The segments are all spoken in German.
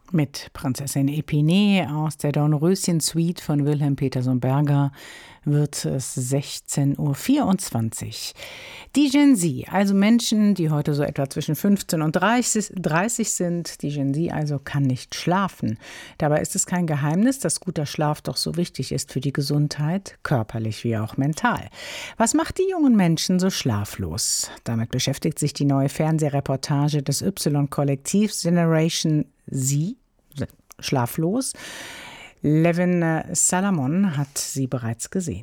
Mit Prinzessin Epinie aus der Dornröschen-Suite von Wilhelm Peterson-Berger wird es 16.24 Uhr. Die Gen Z, also Menschen, die heute so etwa zwischen 15 und 30 sind, die Gen Z also kann nicht schlafen. Dabei ist es kein Geheimnis, dass guter Schlaf doch so wichtig ist für die Gesundheit, körperlich wie auch mental. Was macht die jungen Menschen so schlaflos? Damit beschäftigt sich die neue Fernsehreportage des Y-Kollektivs Generation Z, schlaflos. Levin Salamon hat sie bereits gesehen.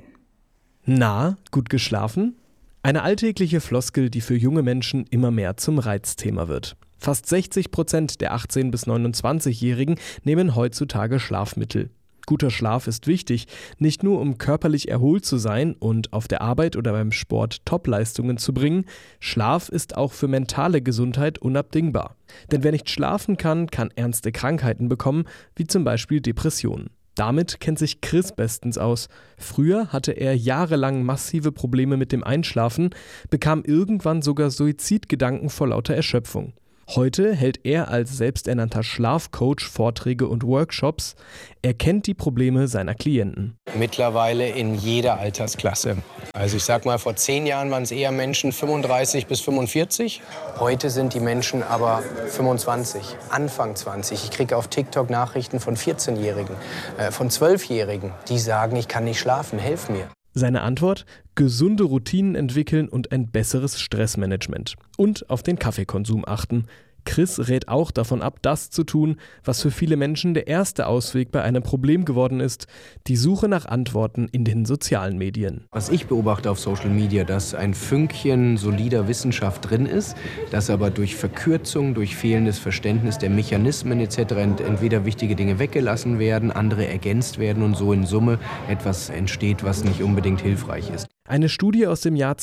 Na, gut geschlafen? Eine alltägliche Floskel, die für junge Menschen immer mehr zum Reizthema wird. Fast 60% der 18- bis 29-Jährigen nehmen heutzutage Schlafmittel. Guter Schlaf ist wichtig, nicht nur um körperlich erholt zu sein und auf der Arbeit oder beim Sport Topleistungen zu bringen, Schlaf ist auch für mentale Gesundheit unabdingbar. Denn wer nicht schlafen kann, kann ernste Krankheiten bekommen, wie zum Beispiel Depressionen. Damit kennt sich Chris bestens aus. Früher hatte er jahrelang massive Probleme mit dem Einschlafen, bekam irgendwann sogar Suizidgedanken vor lauter Erschöpfung. Heute hält er als selbsternannter Schlafcoach Vorträge und Workshops. Er kennt die Probleme seiner Klienten. Mittlerweile in jeder Altersklasse. Also ich sag mal, vor 10 Jahren waren es eher Menschen 35 bis 45. Heute sind die Menschen aber 25, Anfang 20. Ich kriege auf TikTok Nachrichten von 14-Jährigen, von 12-Jährigen, die sagen, ich kann nicht schlafen, helf mir. Seine Antwort? Gesunde Routinen entwickeln und ein besseres Stressmanagement. Und auf den Kaffeekonsum achten. Chris rät auch davon ab, das zu tun, was für viele Menschen der erste Ausweg bei einem Problem geworden ist: die Suche nach Antworten in den sozialen Medien. Was ich beobachte auf Social Media, dass ein Fünkchen solider Wissenschaft drin ist, dass aber durch Verkürzung, durch fehlendes Verständnis der Mechanismen etc. entweder wichtige Dinge weggelassen werden, andere ergänzt werden und so in Summe etwas entsteht, was nicht unbedingt hilfreich ist. Eine Studie aus dem Jahr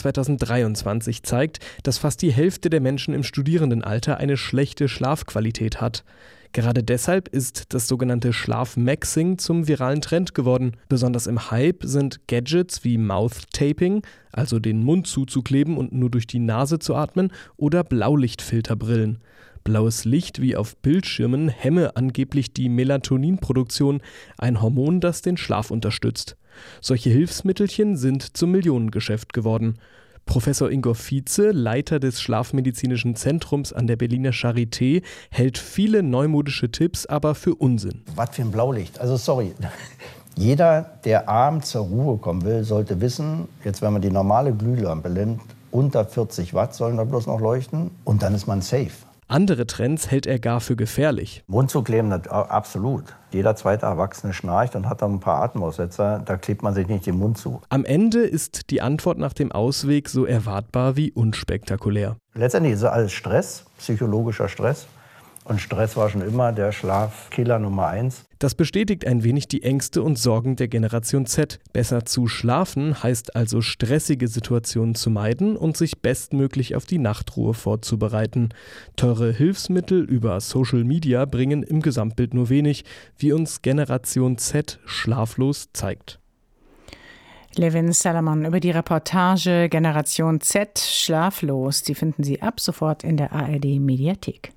2023 zeigt, dass fast die Hälfte der Menschen im Studierendenalter eine schlechte Schlafqualität hat. Gerade deshalb ist das sogenannte Schlafmaxing zum viralen Trend geworden. Besonders im Hype sind Gadgets wie Mouth-Taping, also den Mund zuzukleben und nur durch die Nase zu atmen, oder Blaulichtfilterbrillen. Blaues Licht wie auf Bildschirmen hemme angeblich die Melatoninproduktion, ein Hormon, das den Schlaf unterstützt. Solche Hilfsmittelchen sind zum Millionengeschäft geworden. Professor Ingo Vietze, Leiter des Schlafmedizinischen Zentrums an der Berliner Charité, hält viele neumodische Tipps aber für Unsinn. Was für ein Blaulicht? Also sorry. Jeder, der abends zur Ruhe kommen will, sollte wissen, jetzt wenn man die normale Glühlampe nimmt, unter 40 Watt sollen da bloß noch leuchten und dann ist man safe. Andere Trends hält er gar für gefährlich. Mund zu kleben, absolut. Jeder zweite Erwachsene schnarcht und hat dann ein paar Atemaussetzer, da klebt man sich nicht den Mund zu. Am Ende ist die Antwort nach dem Ausweg so erwartbar wie unspektakulär. Letztendlich ist es alles Stress, psychologischer Stress. Und Stress war schon immer der Schlafkiller Nummer 1. Das bestätigt ein wenig die Ängste und Sorgen der Generation Z. Besser zu schlafen heißt also, stressige Situationen zu meiden und sich bestmöglich auf die Nachtruhe vorzubereiten. Teure Hilfsmittel über Social Media bringen im Gesamtbild nur wenig, wie uns Generation Z schlaflos zeigt. Levin Salamon über die Reportage Generation Z schlaflos. Die finden Sie ab sofort in der ARD Mediathek.